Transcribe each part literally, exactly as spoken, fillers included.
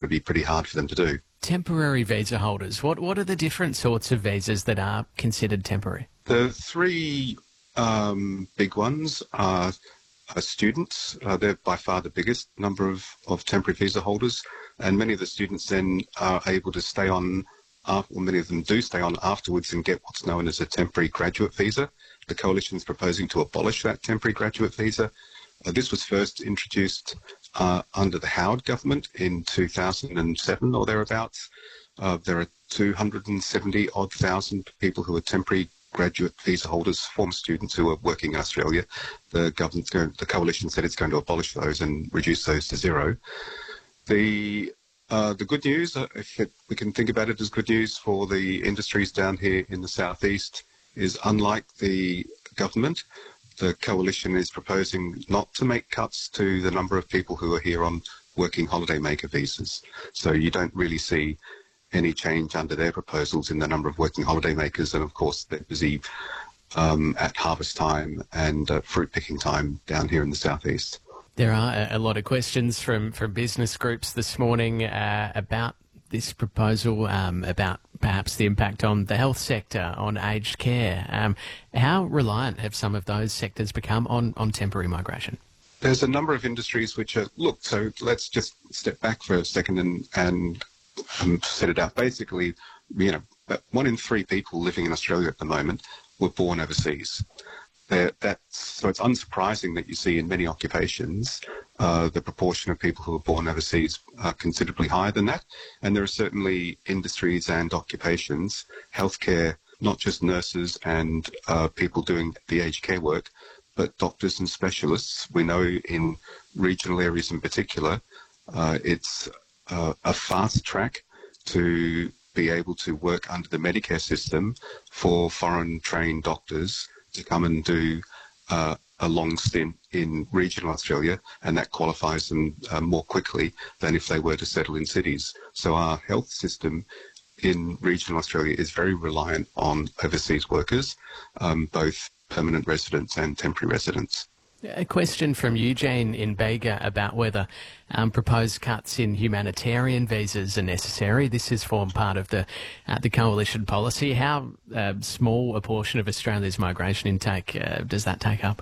to be pretty hard for them to do. Temporary visa holders, what, what are the different sorts of visas that are considered temporary? The three um, big ones are, are students. Uh, they're by far the biggest number of, of temporary visa holders, and many of the students then are able to stay on, uh, well, many of them do stay on afterwards and get what's known as a temporary graduate visa. The Coalition is proposing to abolish that temporary graduate visa. Uh, this was first introduced uh, under the Howard government in two thousand seven or thereabouts. Uh, there are two hundred seventy odd thousand people who are temporary graduate visa holders, former students who are working in Australia. The government's going, the Coalition said it's going to abolish those and reduce those to zero. The uh, the good news, uh, if it, we can think about it as good news for the industries down here in the southeast, is unlike the government, the Coalition is proposing not to make cuts to the number of people who are here on working holidaymaker visas. So you don't really see any change under their proposals in the number of working holidaymakers, and of course they're busy um, at harvest time and uh, fruit picking time down here in the southeast. There are a lot of questions from, from business groups this morning uh, about this proposal, um, about perhaps the impact on the health sector, on aged care. Um, how reliant have some of those sectors become on, on temporary migration? There's a number of industries which are, look, so let's just step back for a second and, and um, set it out. Basically, you know, one in three people living in Australia at the moment were born overseas. They're, that's, so it's unsurprising that you see in many occupations uh, the proportion of people who are born overseas are considerably higher than that. And there are certainly industries and occupations, healthcare, not just nurses and uh, people doing the aged care work, but doctors and specialists. We know in regional areas in particular, uh, it's uh, a fast track to be able to work under the Medicare system for foreign trained doctors to come and do uh, a long stint in regional Australia, and that qualifies them uh, more quickly than if they were to settle in cities. So our health system in regional Australia is very reliant on overseas workers, um, both permanent residents and temporary residents. A question from Eugene in Bega about whether um, proposed cuts in humanitarian visas are necessary. This has formed part of the uh, the coalition policy. How uh, small a portion of Australia's migration intake uh, does that take up?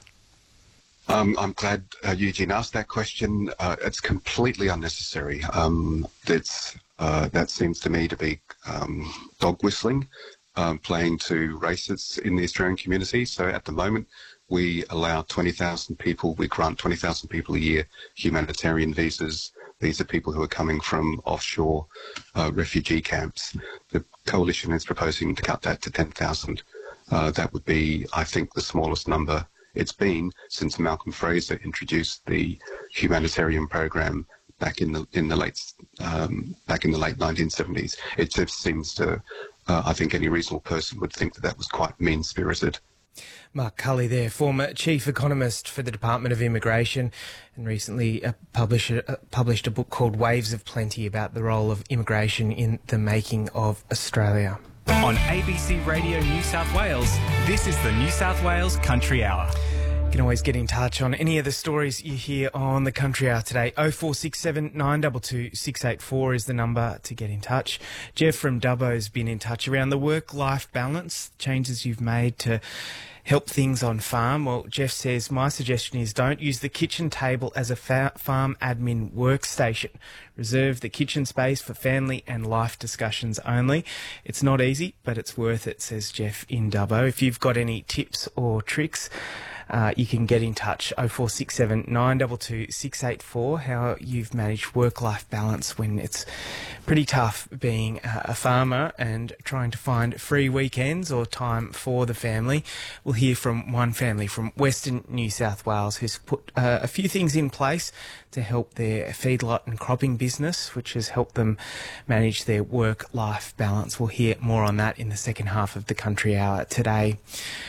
Um, I'm glad uh, Eugene asked that question. Uh, it's completely unnecessary. Um, it's, uh, that seems to me to be um, dog whistling, um, playing to racists in the Australian community. So at the moment, we allow twenty thousand people, we grant twenty thousand people a year humanitarian visas. These are people who are coming from offshore uh, refugee camps. The Coalition is proposing to cut that to ten thousand. Uh, that would be, I think, the smallest number it's been since Malcolm Fraser introduced the humanitarian program back in the in the late um, back in the late nineteen seventies. It just seems to, uh, I think, any reasonable person would think that that was quite mean-spirited. Mark Cully there, former chief economist for the Department of Immigration, and recently uh, published, uh, published a book called Waves of Plenty about the role of immigration in the making of Australia. On A B C Radio New South Wales, this is the New South Wales Country Hour. You can always get in touch on any of the stories you hear on the Country Hour today. oh four six seven, nine two two, six eight four is the number to get in touch. Jeff from Dubbo's been in touch around the work-life balance, changes you've made to help things on farm. Well, Jeff says, my suggestion is don't use the kitchen table as a fa- farm admin workstation. Reserve the kitchen space for family and life discussions only. It's not easy, but it's worth it, says Jeff in Dubbo. If you've got any tips or tricks, Uh, you can get in touch, oh four six seven, nine two two, six eight four, how you've managed work-life balance when it's pretty tough being a farmer and trying to find free weekends or time for the family. We'll hear from one family from Western New South Wales who's put uh, a few things in place to help their feedlot and cropping business, which has helped them manage their work-life balance. We'll hear more on that in the second half of the Country Hour today.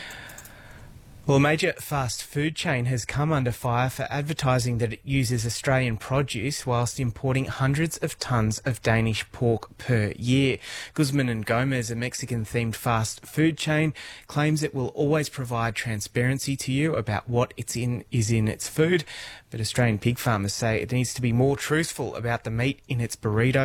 Well, a major fast food chain has come under fire for advertising that it uses Australian produce whilst importing hundreds of tonnes of Danish pork per year. Guzman and Gomez, a Mexican-themed fast food chain, claims it will always provide transparency to you about what it's in is in its food. But Australian pig farmers say it needs to be more truthful about the meat in its burrito